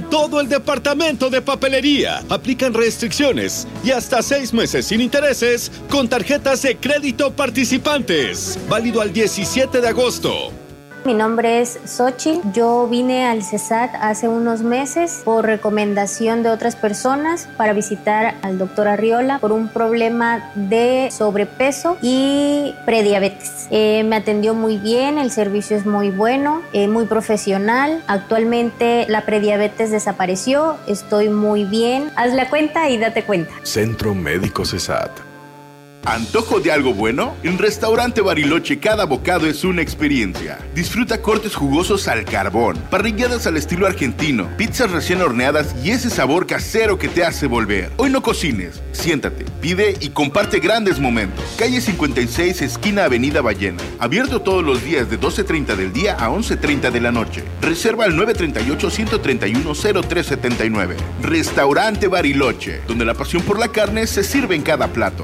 todo el departamento de papelería. Aplican restricciones y hasta 6 meses sin intereses con tarjetas de crédito participantes. Válido al 17 de agosto. Mi nombre es Xochitl. Yo vine al CESAT hace unos meses por recomendación de otras personas para visitar al doctor Arriola por un problema de sobrepeso y prediabetes. Me atendió muy bien, el servicio es muy bueno, muy profesional. Actualmente la prediabetes desapareció, estoy muy bien. Haz la cuenta y date cuenta. Centro Médico CESAT. ¿Antojo de algo bueno? En Restaurante Bariloche cada bocado es una experiencia. Disfruta cortes jugosos al carbón, parrilladas al estilo argentino, pizzas recién horneadas y ese sabor casero que te hace volver. Hoy no cocines, siéntate, pide y comparte grandes momentos. Calle 56, esquina Avenida Ballena. Abierto todos los días de 12:30 del día a 11:30 de la noche. Reserva al 938-131-0379. Restaurante Bariloche, donde la pasión por la carne se sirve en cada plato.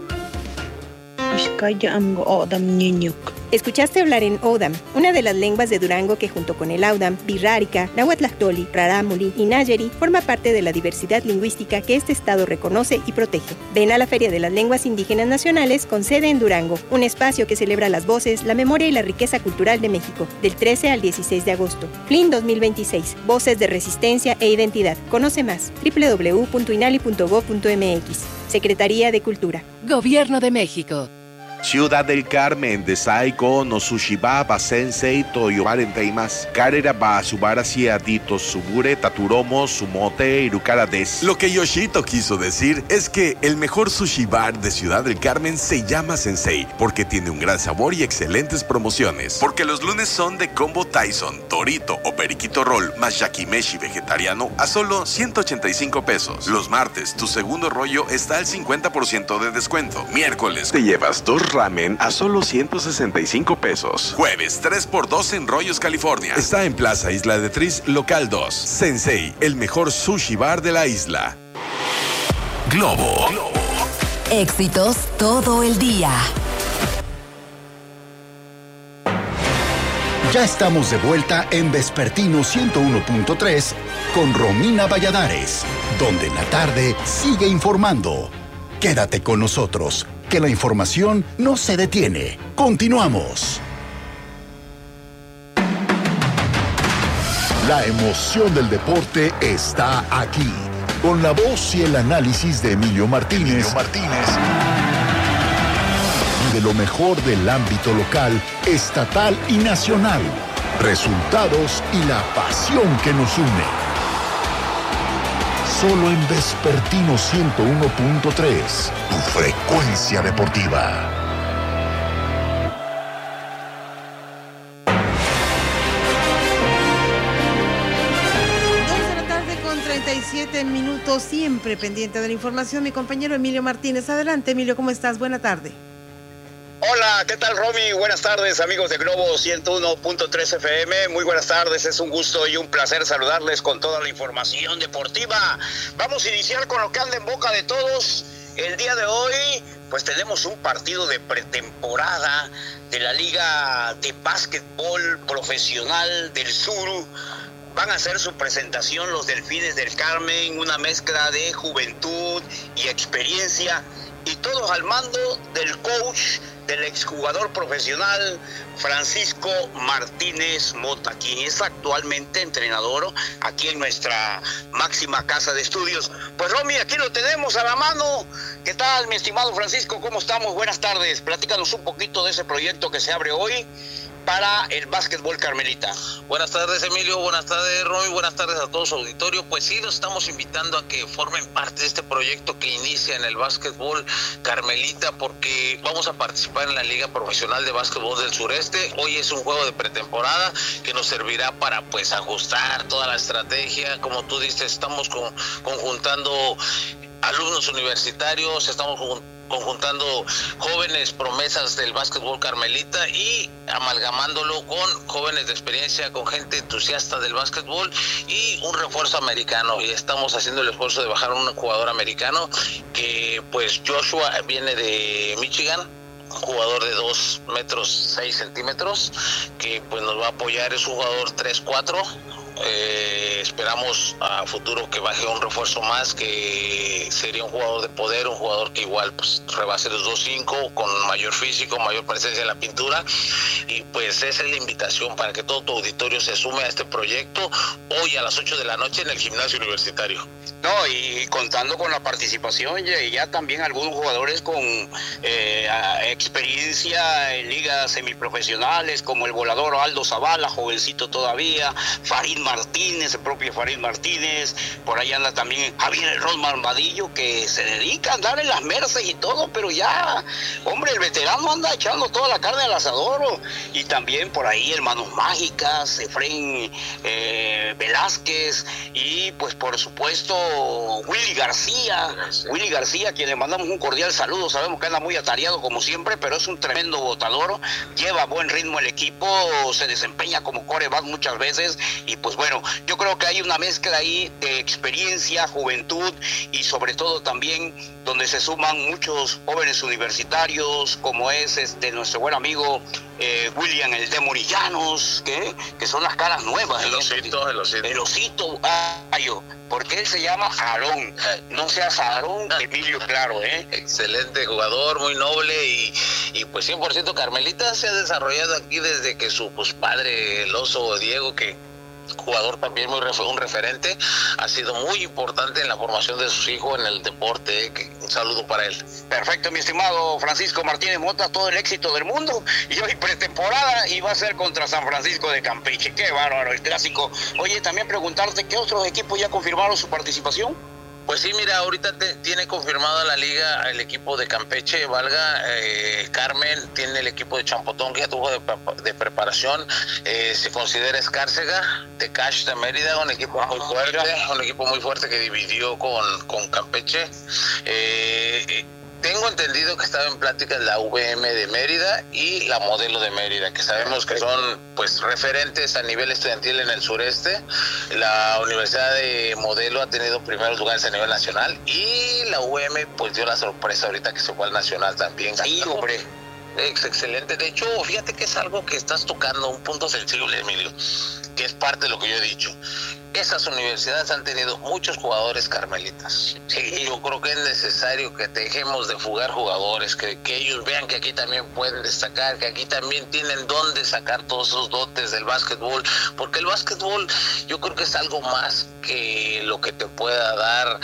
Escuchaste hablar en Odam, una de las lenguas de Durango que junto con el Audam, Birrárica, Nahuatlactoli, Rarámuri y Nayeri forma parte de la diversidad lingüística que este estado reconoce y protege. Ven a la Feria de las Lenguas Indígenas Nacionales con sede en Durango, un espacio que celebra las voces, la memoria y la riqueza cultural de México, del 13 al 16 de agosto. FLIN 2026, Voces de Resistencia e Identidad. Conoce más, www.inali.gov.mx. Secretaría de Cultura. Gobierno de México. Ciudad del Carmen, Desaigo, no Sushiba, Basensei, Toyobaren Teimas, Karera ba Subara Siadito, Subure, Taturomo, Sumote, Irukara des. Lo que Yoshito quiso decir es que el mejor sushi bar de Ciudad del Carmen se llama Sensei, porque tiene un gran sabor y excelentes promociones. Porque los lunes son de combo Tyson, Torito o Periquito Roll, más yakimeshi vegetariano a solo 185 pesos. Los martes, tu segundo rollo está al 50% de descuento. Miércoles, te llevas 2 ramen a solo 165 pesos. Jueves, 3x2 en Rollos, California. Está en Plaza Isla de Tris, local 2. Sensei, el mejor sushi bar de la isla. Globo. Éxitos todo el día. Ya estamos de vuelta en Vespertino 101.3 con Romina Valladares, donde en la tarde sigue informando. Quédate con nosotros, que la información no se detiene. Continuamos. La emoción del deporte está aquí, con la voz y el análisis de Emilio Martínez. Y de lo mejor del ámbito local, estatal y nacional. Resultados y la pasión que nos une. Solo en Vespertino 101.3, tu frecuencia deportiva. 37 minutos, siempre pendiente de la información, mi compañero Emilio Martínez. Adelante, Emilio, ¿cómo estás? Buena tarde. Hola, ¿qué tal, Romy? Buenas tardes, amigos de Globo 101.3 FM. Muy buenas tardes, es un gusto y un placer saludarles con toda la información deportiva. Vamos a iniciar con lo que anda en boca de todos. El día de hoy, pues tenemos un partido de pretemporada de la Liga de Básquetbol Profesional del Sur. Van a hacer su presentación los Delfines del Carmen, una mezcla de juventud y experiencia, y todos al mando del coach, del exjugador profesional Francisco Martínez Mota, quien es actualmente entrenador aquí en nuestra máxima casa de estudios. Pues Romy, aquí lo tenemos a la mano. ¿Qué tal, mi estimado Francisco? ¿Cómo estamos? Buenas tardes. Platícanos un poquito de ese proyecto que se abre hoy para el básquetbol carmelita. Buenas tardes, Emilio, buenas tardes, Romy, buenas tardes a todo su auditorio. Pues sí, los estamos invitando a que formen parte de este proyecto que inicia en el básquetbol carmelita, porque vamos a participar en la Liga Profesional de Básquetbol del Sureste. Hoy es un juego de pretemporada que nos servirá para pues ajustar toda la estrategia. Como tú dices, estamos conjuntando alumnos universitarios, estamos conjuntando jóvenes promesas del básquetbol carmelita y amalgamándolo con jóvenes de experiencia, con gente entusiasta del básquetbol y un refuerzo americano. Y estamos haciendo el esfuerzo de bajar a un jugador americano que pues Joshua viene de Michigan, un jugador de 2 metros 6 centímetros que pues nos va a apoyar. Es un jugador 3-4, Esperamos a futuro que baje un refuerzo más, que sería un jugador de poder, un jugador que igual pues rebase los 2.5, con mayor físico, mayor presencia en la pintura. Y pues esa es la invitación para que todo tu auditorio se sume a este proyecto hoy a las 8 de la noche en el Gimnasio Universitario. No, y contando con la participación ya también algunos jugadores con experiencia en ligas semiprofesionales, como el volador Aldo Zavala, jovencito todavía, Farid Martínez, el propio Farid Martínez, por ahí anda también Javier El Rosman Vadillo, que se dedica a andar en las merces y todo, pero ya, hombre, el veterano anda echando toda la carne al asador. Y también por ahí Hermanos Mágicas, Efraín Velázquez, y pues por supuesto Willy García, a quien le mandamos un cordial saludo. Sabemos que anda muy atareado como siempre, pero es un tremendo botador, lleva buen ritmo el equipo, se desempeña como coreback muchas veces, y pues bueno, yo creo que hay una mezcla ahí de experiencia, juventud, y sobre todo también donde se suman muchos jóvenes universitarios, como es nuestro buen amigo William el de Morillanos, que son las caras nuevas. El osito. Porque él se llama Aarón, no seas Aarón, Emilio, claro, Excelente jugador, muy noble, y pues 100% Carmelita se ha desarrollado aquí desde que su padre, el oso Diego, que jugador también un referente, ha sido muy importante en la formación de sus hijos en el deporte. Un saludo para él. Perfecto, mi estimado Francisco Martínez Mota, todo el éxito del mundo, y hoy pretemporada, y va a ser contra San Francisco de Campeche. Qué bárbaro el clásico. Oye, también preguntarte, ¿qué otros equipos ya confirmaron su participación? Pues sí, mira, ahorita tiene confirmada la liga el equipo de Campeche, Carmen, tiene el equipo de Champotón que ya tuvo de preparación, se considera Escárcega, Tecash de Mérida, un equipo muy fuerte que dividió con Campeche. Tengo entendido que estaba en pláticas la VM de Mérida y la Modelo de Mérida, que sabemos que son pues referentes a nivel estudiantil en el sureste. La Universidad de Modelo ha tenido primeros lugares a nivel nacional, y la VM pues dio la sorpresa ahorita que se fue al nacional también. Sí, hombre. Excelente. De hecho, fíjate que es algo que estás tocando, un punto sensible, Emilio, que es parte de lo que yo he dicho. Esas universidades han tenido muchos jugadores carmelitas. Sí, yo creo que es necesario que dejemos de fugar jugadores, que ellos vean que aquí también pueden destacar, que aquí también tienen dónde sacar todos esos dotes del básquetbol, porque el básquetbol yo creo que es algo más que lo que te pueda dar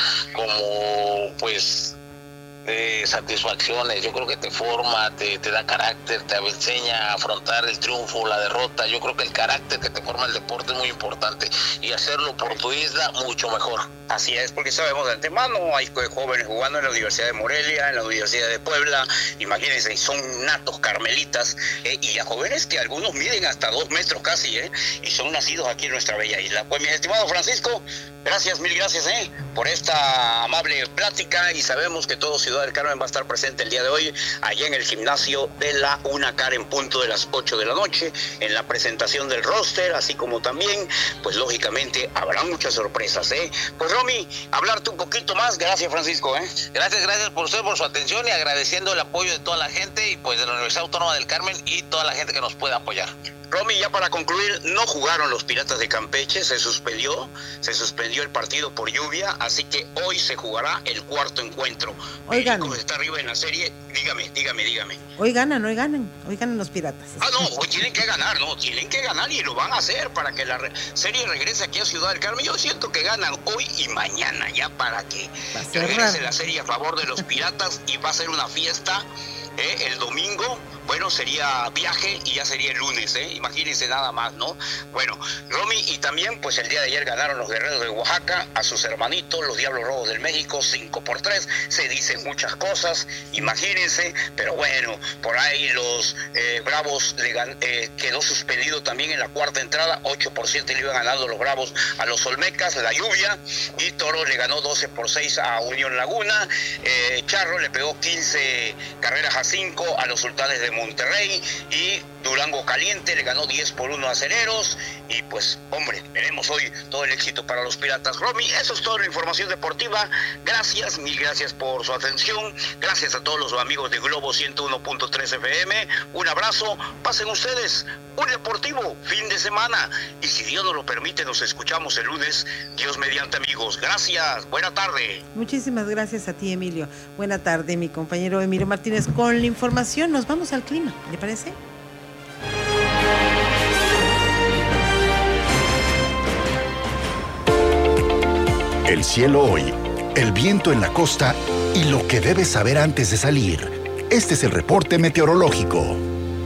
como pues satisfacciones. Yo creo que te forma, te da carácter, te enseña a afrontar el triunfo, la derrota. Yo creo que el carácter que te forma el deporte es muy importante, y hacerlo por tu isla mucho mejor. Así es, porque sabemos de antemano, hay jóvenes jugando en la Universidad de Morelia, en la Universidad de Puebla, imagínense, son natos carmelitas, y a jóvenes que algunos miden hasta 2 metros casi, y son nacidos aquí en nuestra bella isla. Pues mi estimado Francisco, mil gracias por esta amable plática, y sabemos que todo Ciudad del Carmen va a estar presente el día de hoy allá en el gimnasio de la UNACAR en punto de las 8 de la noche, en la presentación del roster, así como también, pues lógicamente habrá muchas sorpresas. Pues Romy, hablarte un poquito más. Gracias, Francisco. Gracias por usted, por su atención, y agradeciendo el apoyo de toda la gente, y pues de la Universidad Autónoma del Carmen y toda la gente que nos puede apoyar. Romy, ya para concluir, no jugaron los Piratas de Campeche, se suspendió el partido por lluvia, así que hoy se jugará el cuarto encuentro. Oigan. Está arriba en la serie, dígame. Hoy ganan los Piratas. Hoy tienen que ganar, y lo van a hacer para que la serie regrese aquí a Ciudad del Carmen. Yo siento que ganan hoy y mañana, ya para que regrese la serie a favor de los Piratas, y va a ser una fiesta. El domingo, bueno, sería viaje y ya sería el lunes, imagínense nada más, ¿no? Bueno, Romy, y también pues el día de ayer ganaron los Guerreros de Oaxaca a sus hermanitos, los Diablos Rojos del México, 5-3, se dicen muchas cosas, imagínense, pero bueno, por ahí los Bravos quedó suspendido también en la cuarta entrada, 8% le iban ganando los Bravos a los Olmecas, la lluvia, y Toro le ganó 12-6 a Unión Laguna, Charro le pegó 15 carreras a 5 a los Sultanes de Monterrey, y Durango caliente, le ganó 10-1 a Cereros. Y pues, hombre, veremos hoy todo el éxito para los Piratas. Romy, eso es toda la información deportiva. Gracias, mil gracias por su atención. Gracias a todos los amigos de Globo 101.3 FM. Un abrazo, pasen ustedes un deportivo fin de semana. Y si Dios nos lo permite, nos escuchamos el lunes. Dios mediante, amigos. Gracias, buena tarde. Muchísimas gracias a ti, Emilio. Buena tarde, mi compañero Emilio Martínez. Con la información nos vamos al clima, ¿le parece? El cielo hoy, el viento en la costa y lo que debes saber antes de salir. Este es el reporte meteorológico.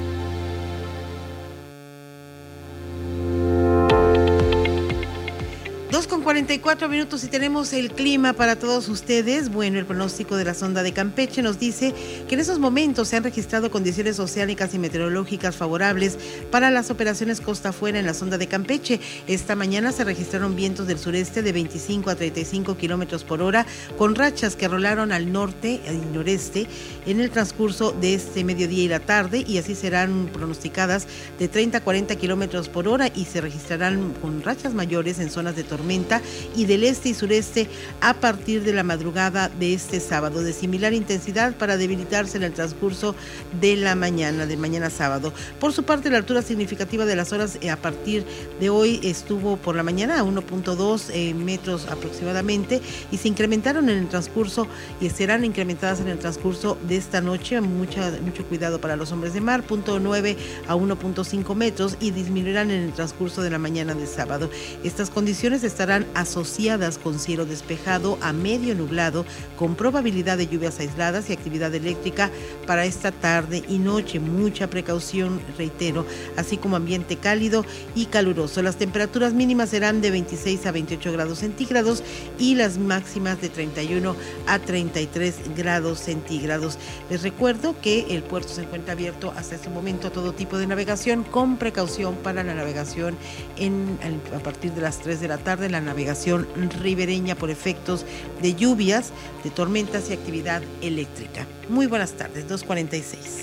2:44 minutos y tenemos el clima para todos ustedes. Bueno, el pronóstico de la sonda de Campeche nos dice que en esos momentos se han registrado condiciones oceánicas y meteorológicas favorables para las operaciones costa afuera en la sonda de Campeche. Esta mañana se registraron vientos del sureste de 25 a 35 kilómetros por hora, con rachas que rolaron al norte y noreste en el transcurso de este mediodía y la tarde, y así serán pronosticadas de 30 a 40 kilómetros por hora y se registrarán con rachas mayores en zonas de tormenta y del este y sureste a partir de la madrugada de este sábado, de similar intensidad para debilitarse en el transcurso de la mañana, de mañana sábado. Por su parte, la altura significativa de las olas a partir de hoy estuvo por la mañana a 1.2 metros aproximadamente, y se incrementaron en el transcurso y serán incrementadas en el transcurso de esta noche. Mucho cuidado para los hombres de mar, 0.9 a 1.5 metros, y disminuirán en el transcurso de la mañana de sábado. Estas condiciones estarán asociadas con cielo despejado a medio nublado, con probabilidad de lluvias aisladas y actividad eléctrica para esta tarde y noche. Mucha precaución, reitero, así como ambiente cálido y caluroso. Las temperaturas mínimas serán de 26 a 28 grados centígrados y las máximas de 31 a 33 grados centígrados. Les recuerdo que el puerto se encuentra abierto hasta este momento a todo tipo de navegación, con precaución para la navegación a partir de las 3 de la tarde, la navegación ribereña por efectos de lluvias, de tormentas y actividad eléctrica. Muy buenas tardes, 2:46.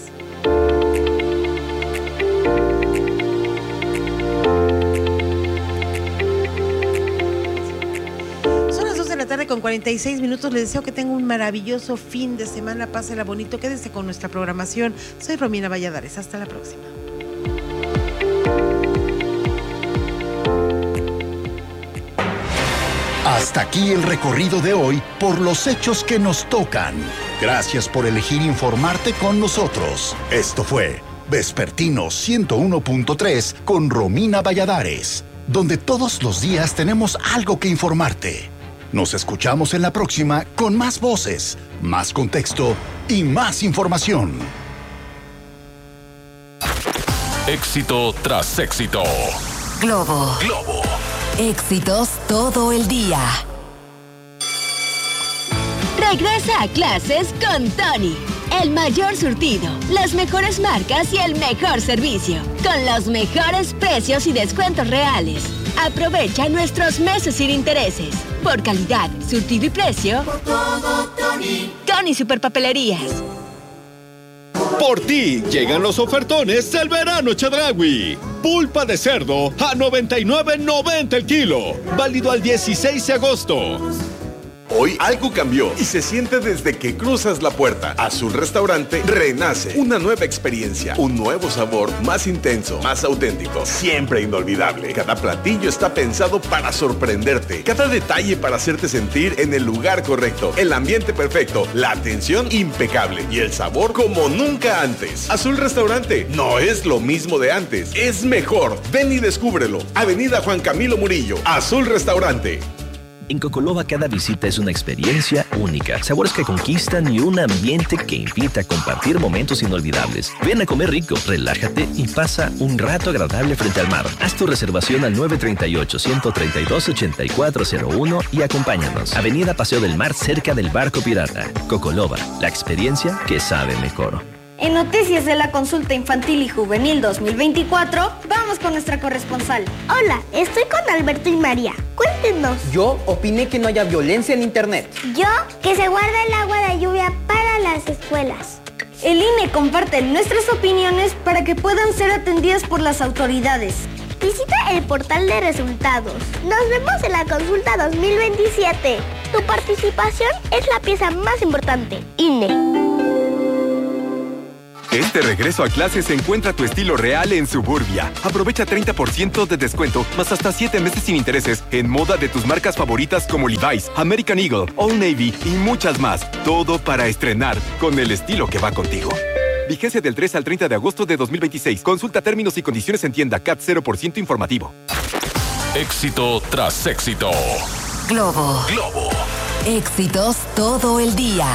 Son las 2 de la tarde con 46 minutos. Les deseo que tengan un maravilloso fin de semana. Pásela bonito, quédense con nuestra programación. Soy Romina Valladares, hasta la próxima. Hasta aquí el recorrido de hoy por los hechos que nos tocan. Gracias por elegir informarte con nosotros. Esto fue Vespertino 101.3 con Romina Valladares, donde todos los días tenemos algo que informarte. Nos escuchamos en la próxima con más voces, más contexto y más información. Éxito tras éxito. Globo. Éxitos todo el día. Regresa a clases con Tony. El mayor surtido, las mejores marcas y el mejor servicio. Con los mejores precios y descuentos reales. Aprovecha nuestros meses sin intereses. Por calidad, surtido y precio. Por todo, Tony. Tony Superpapelerías. Por ti llegan los ofertones del verano Chedraui. Pulpa de cerdo a $99.90 el kilo. Válido al 16 de agosto. Hoy algo cambió y se siente desde que cruzas la puerta. Azul Restaurante renace. Una nueva experiencia, un nuevo sabor, más intenso, más auténtico, siempre inolvidable. Cada platillo está pensado para sorprenderte. Cada detalle para hacerte sentir en el lugar correcto. El ambiente perfecto, la atención impecable y el sabor como nunca antes. Azul Restaurante no es lo mismo de antes, es mejor. Ven y descúbrelo. Avenida Juan Camilo Murillo. Azul Restaurante. En Cocoloba cada visita es una experiencia única, sabores que conquistan y un ambiente que invita a compartir momentos inolvidables. Ven a comer rico, relájate y pasa un rato agradable frente al mar. Haz tu reservación al 938-132-8401 y acompáñanos. Avenida Paseo del Mar, cerca del Barco Pirata. Cocoloba, la experiencia que sabe mejor. En Noticias de la Consulta Infantil y Juvenil 2024, vamos con nuestra corresponsal. Hola, estoy con Alberto y María. Cuéntenos. Yo opiné que no haya violencia en internet. Yo, que se guarde el agua de lluvia para las escuelas. El INE comparte nuestras opiniones para que puedan ser atendidas por las autoridades. Visita el portal de resultados. Nos vemos en la consulta 2027. Tu participación es la pieza más importante. INE. Este regreso a clases encuentra tu estilo real en Suburbia. Aprovecha 30% de descuento, más hasta 7 meses sin intereses en moda de tus marcas favoritas como Levi's, American Eagle, Old Navy y muchas más. Todo para estrenar con el estilo que va contigo. Vigencia del 3 al 30 de agosto de 2026. Consulta términos y condiciones en tienda. CAT 0% informativo. Éxito tras éxito. Globo. Éxitos todo el día.